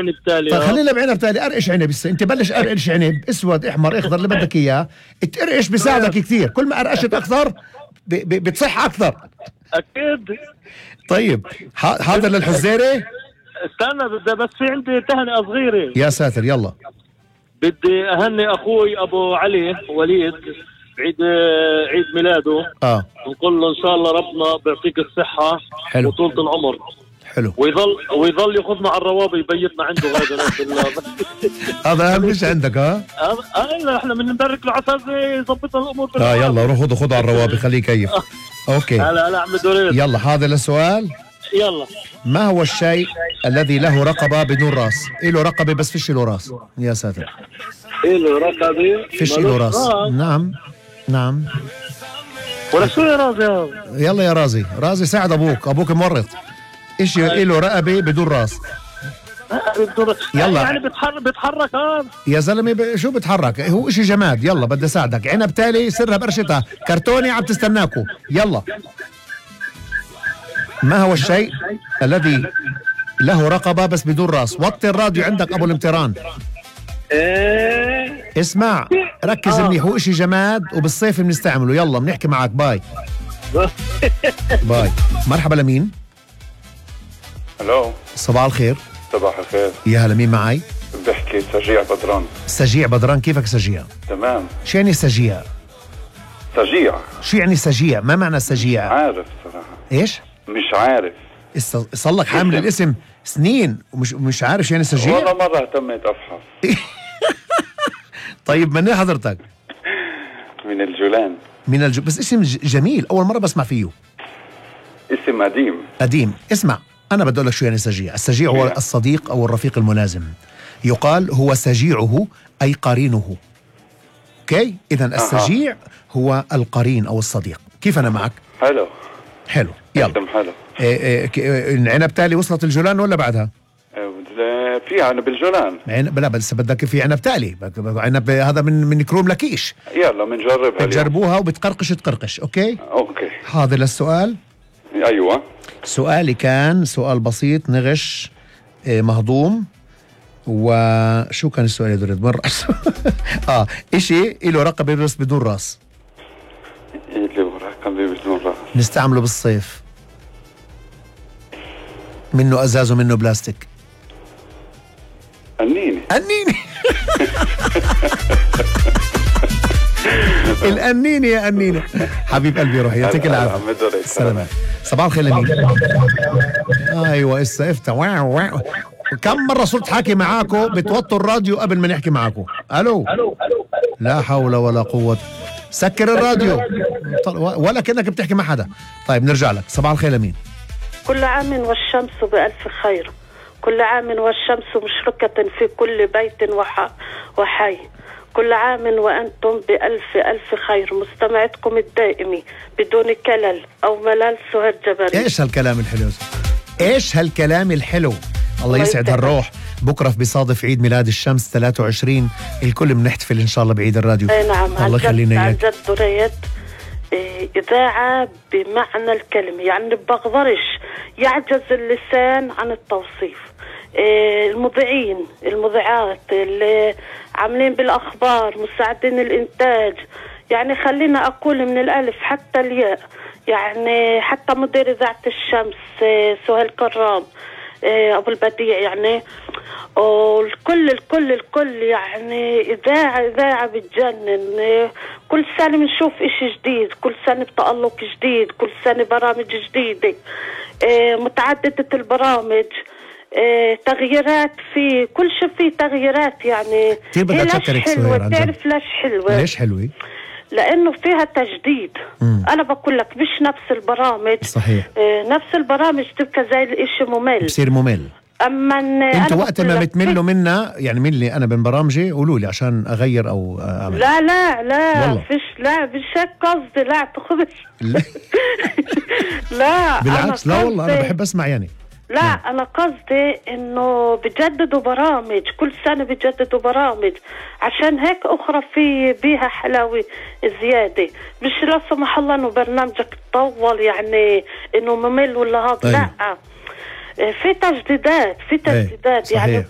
عنب تالي. طيب خلينا بعنب تالي. قرقش عنب. انت بلش قرقش عنب اسود احمر اخضر اللي بدك اياه. التقرقش بيساعدك كثير، كل ما قرقشت اكثر بتصح اكثر. اكيد. طيب حاضر للحزيري. استنى بس في عندي تهنئة صغيرة. يا ساتر يلا. بدي اهني اخوي ابو علي وليد عيد ميلاده. نقول له ان شاء الله ربنا بيعطيك الصحة وطولة العمر. حلو. ويظل ياخذنا على الروابي يبيتنا عنده غدا بالله. هذا اهم شيء عندك. احنا بنبارك له عسى يظبط الامور. يلا روح خذوا على الروابي خليه يكيف. اوكي. هلا عم دوريد. يلا حاضر للسؤال. يلا. ما هو الشيء الذي له رقبة بدون راس؟ له رقبة بس فيش له راس. يا ساتر. له رقبة فيش له راس. نعم. ولا شو يا رازي؟ يلا يا رازي ساعد ابوك مورط. ايش له رقبة بدون راس؟ يلا يعني بتحرك يا زلمه. شو بتحرك؟ هو اشي جماد. يلا بدي اساعدك. عنب تالي سرها برشتها كرتوني عم تستناكو. يلا. ما هو الشيء الذي له رقبة بس بدون راس؟ وطي الراديو عندك ابو الامتران. اسمع ركز منيح. هو اشي جماد وبالصيف بنستعمله. يلا بنحكي معك. باي. مرحبا. لمين؟ الو. صباح الخير. صباح الخير. يا هلا مين معي؟ بحكي سجيع بدران. سجيع بدران. كيفك سجيع؟ تمام. شو يعني سجيع؟ شو يعني سجيع؟ ما معنى سجيع؟ عارف صراحة. ايش؟ مش عارف. صلك حامل الاسم سنين ومش عارف شو يعني سجيع؟ والله مرة اهتميت افحص. طيب من حضرتك؟ من الجولان. بس اسم جميل. اول مرة بسمع فيه. اسم قديم. اسمع أنا بدي أقول لك شو يعني سجيع. السجيع هو الصديق أو الرفيق الملازم. يقال هو سجيعه أي قرينه. أوكي. إذن السجيع هو القرين أو الصديق. كيف أنا معك؟ حلو. يلا. حلو. العنب تالي وصلت الجولان ولا بعدها؟ في عنب الجولان. لا بس بدك في عنب تالي. عنب هذا من كروم لكيش. يلا بنجربها. بتجربوها وبتقرقش تقرقش. أوكي. حاضر للسؤال. أيوة. سؤالي كان سؤال بسيط نغش مهضوم. وشو كان السؤال يا دريد مرة؟ إشي له رقبة بس بدون راس. له رقبة بدون راس. نستعمله بالصيف. منه أزاز ومنه بلاستيك. النيني. الأنيني يا أنينة. حبيب قلبي روحي يعطيك العافية. سلامات. صباح الخير لمين؟ أيوة افتح. كم مرة صرت حاكي معاكو بتوطوا الراديو قبل ما نحكي معاكو. ألو. لا حول ولا قوة. سكر الراديو ولا كأنك بتحكي مع حدا. طيب نرجع لك. صباح الخير لمين؟ كل عام والشمس بألف خير. كل عام والشمس مشرقة في كل بيت وحي. كل عام وأنتم بألف خير. مستمعتكم الدائمي بدون كلل أو ملل سهى الجبري. إيش هالكلام الحلو. الله يسعد هالروح. بكرة بيصادف عيد ميلاد الشمس 23. الكل بنحتفل إن شاء الله بعيد الراديو. نعم. الله يخلينا إياك. عن جد دريد. إذاعة بمعنى الكلمة. يعني بقدرش يعجز اللسان عن التوصيف. المذيعات اللي عاملين بالأخبار مساعدين الإنتاج. يعني خلينا أقول من الألف حتى الياء. يعني حتى مدير إذاعة الشمس سهيل كرام أبو البديع. يعني الكل يعني إذاعة بتجنن. كل سنة بنشوف إشي جديد. كل سنة بتألق جديد. كل سنة برامج جديدة متعددة البرامج. تغييرات في كل شيء. فيه تغييرات. يعني هي حلوة. بتعرف ليش حلوة؟ لأنه فيها تجديد. أنا بقول لك مش نفس البرامج. صحيح. نفس البرامج تبقى زي الإشي ممل. بصير ممل. أما انتوا وقت ما بتملوا منا يعني من اللي أنا من برامجي قولوا لي عشان أغير أو أعمل. لا فيش. لا مش هيك قصدي. لا تاخذش. لا بالعكس. لا والله أنا بحب أسمع يعني. لا أنا قصدي إنه بجددوا برامج. كل سنة بجددوا برامج. عشان هيك أخرى في بيها حلاوة زيادة. مش لا سمح الله إنه برنامجك طول يعني إنه ممل ولا هذا. لا في تجديدات. يعني